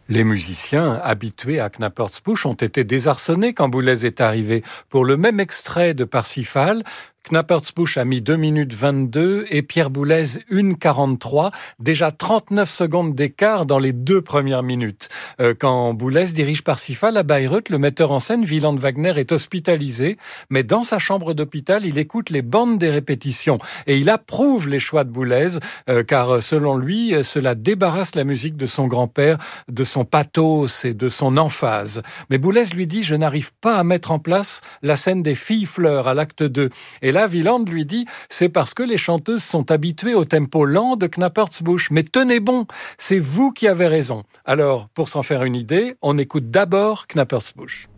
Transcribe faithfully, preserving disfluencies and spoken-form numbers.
Les musiciens habitués à Knappertsbusch ont été désarçonnés quand Boulez est arrivé. Pour le même extrait de Parsifal, Knappertsbusch a mis deux minutes vingt-deux et Pierre Boulez une quarante-trois, déjà trente-neuf secondes d'écart dans les deux premières minutes. Euh, quand Boulez dirige Parsifal à Bayreuth, le metteur en scène Wieland Wagner est hospitalisé, mais dans sa chambre d'hôpital, il écoute les bandes des répétitions et il approuve les choix de Boulez, euh, car selon lui, cela débarrasse la musique de son grand-père, de son pathos et de son emphase. Mais Boulez lui dit « Je n'arrive pas à mettre en place la scène des filles-fleurs à l'acte deux ». Et là, Wieland lui dit « C'est parce que les chanteuses sont habituées au tempo lent de Knappertsbusch. Mais tenez bon, c'est vous qui avez raison. » Alors, pour s'en faire une idée, on écoute d'abord Knappertsbusch.